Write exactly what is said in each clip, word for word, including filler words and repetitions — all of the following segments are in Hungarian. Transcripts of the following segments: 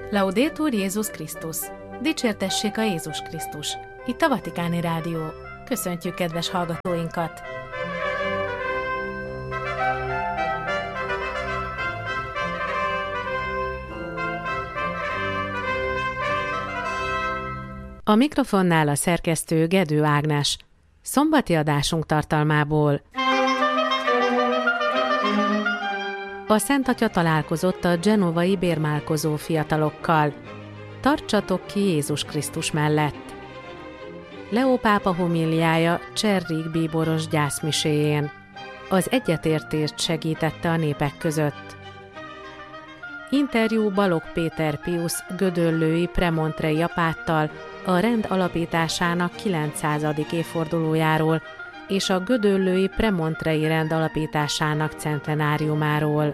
Laudetur Jézus Krisztus! Dicsértessék a Jézus Krisztus! Itt a Vatikáni Rádió. Köszöntjük kedves hallgatóinkat! A mikrofonnál a szerkesztő Gedő Ágnes. Szombati adásunk tartalmából. A Szent Atya találkozott a genovai bérmálkozó fiatalokkal. Tartsatok ki Jézus Krisztus mellett. Leó pápa homíliája Cserrig bíboros gyászmiséjén. Az egyetértést segítette a népek között. Interjú Balogh Péter Piusz gödöllői premontrei apáttal a rend alapításának kilencszázadik évfordulójáról és a gödöllői premontrei rend alapításának centenáriumáról.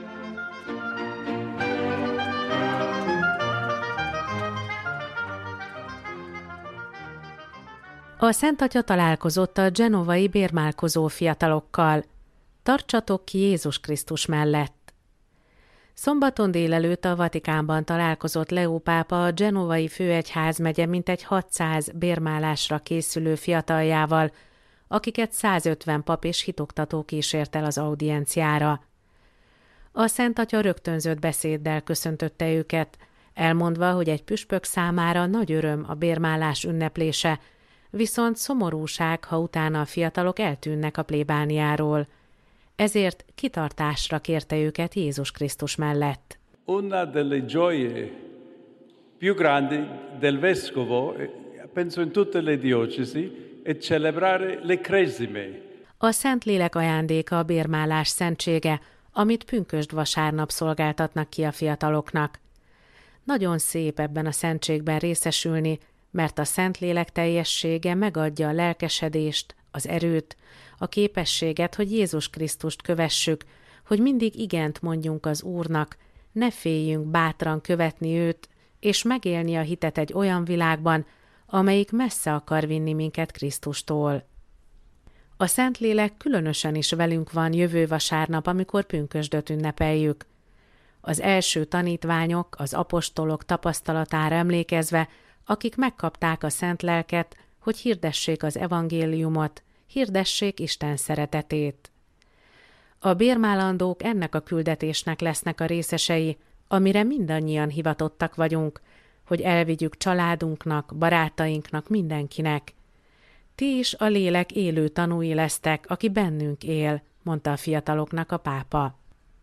A Szent Atya találkozott a genovai bérmálkozó fiatalokkal. Tartsatok ki Jézus Krisztus mellett. Szombaton délelőtt a Vatikánban találkozott Leó pápa a genovai főegyházmegye mintegy hatszáz bérmálásra készülő fiataljával, akiket százötven pap és hitoktató kísért el az audienciára. A Szent Atya rögtönzött beszéddel köszöntötte őket, elmondva, hogy egy püspök számára nagy öröm a bérmálás ünneplése, viszont szomorúság, ha utána a fiatalok eltűnnek a plébániáról. Ezért kitartásra kérte őket Jézus Krisztus mellett. Una delle gioie più grandi del vescovo, penso in tutte le diocesi, è celebrare le cresime. A Szentlélek ajándéka a bérmálás szentsége, amit pünkösd vasárnap szolgáltatnak ki a fiataloknak. Nagyon szép ebben a szentségben részesülni, mert a Szentlélek teljessége megadja a lelkesedést, az erőt, a képességet, hogy Jézus Krisztust kövessük, hogy mindig igent mondjunk az Úrnak, ne féljünk bátran követni őt, és megélni a hitet egy olyan világban, amelyik messze akar vinni minket Krisztustól. A Szentlélek különösen is velünk van jövő vasárnap, amikor pünkösdöt ünnepeljük. Az első tanítványok, az apostolok tapasztalatára emlékezve, akik megkapták a szent lelket, hogy hirdessék az evangéliumot, hirdessék Isten szeretetét. A bérmálandók ennek a küldetésnek lesznek a részesei, amire mindannyian hivatottak vagyunk, hogy elvigyük családunknak, barátainknak, mindenkinek. Ti is a lélek élő tanúi lesztek, aki bennünk él, mondta a fiataloknak a pápa.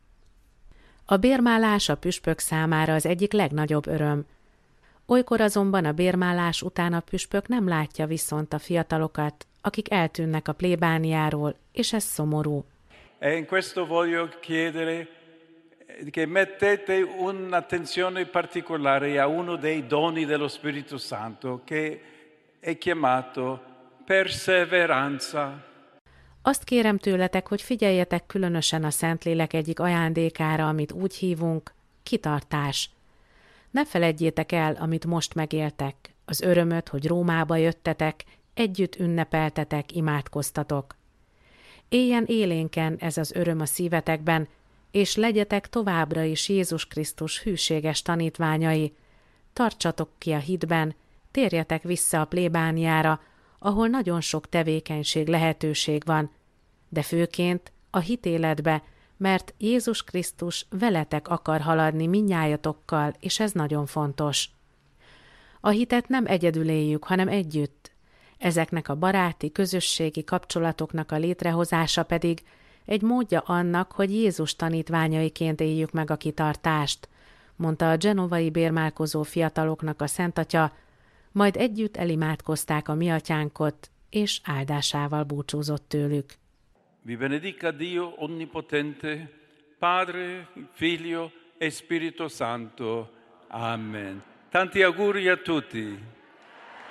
A bérmálás a püspök számára az egyik legnagyobb öröm. Olykor azonban a bérmálás után a püspök nem látja viszont a fiatalokat, akik eltűnnek a plébániáról, és ez szomorú. E in questo voglio chiedere che mettete un'attenzione particolare a uno dei doni dello Spirito Santo, che è chiamato perseveranza. Azt kérem tőletek, hogy figyeljetek különösen a Szentlélek egyik ajándékára, amit úgy hívunk, kitartás. Ne feledjétek el, amit most megéltek, az örömöt, hogy Rómába jöttetek, együtt ünnepeltetek, imádkoztatok. Éljen élénken ez az öröm a szívetekben, és legyetek továbbra is Jézus Krisztus hűséges tanítványai. Tartsatok ki a hitben, térjetek vissza a plébániára, ahol nagyon sok tevékenység, lehetőség van, de főként a hitéletbe, mert Jézus Krisztus veletek akar haladni mindnyájatokkal, és ez nagyon fontos. A hitet nem egyedül éljük, hanem együtt. Ezeknek a baráti, közösségi kapcsolatoknak a létrehozása pedig egy módja annak, hogy Jézus tanítványaiként éljük meg a kitartást, mondta a genovai bérmálkozó fiataloknak a Szent Atya, majd együtt elimádkozták a mi atyánkot, és áldásával búcsúzott tőlük. Vi benedica Dio Onnipotente, Padre, Figlio e Spirito Santo. Amen. Tanti auguri a tutti.